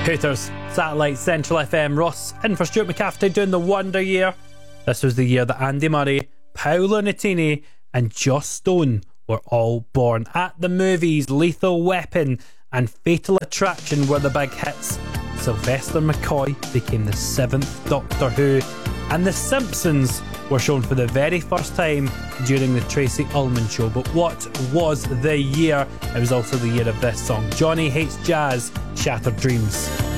Hooters, Satellite, Central FM, Ross in for Stuart McCafferty doing the Wonder Year. This was the year that Andy Murray, Paolo Nutini and Joss Stone were all born. At the Movies, Lethal Weapon and Fatal Attraction were the big hits. Sylvester McCoy became the 7th Doctor Who, and The Simpsons were shown for the very first time during the Tracy Ullman Show. But what was the year? It was also the year of this song, Johnny Hates Jazz, Shattered Dreams.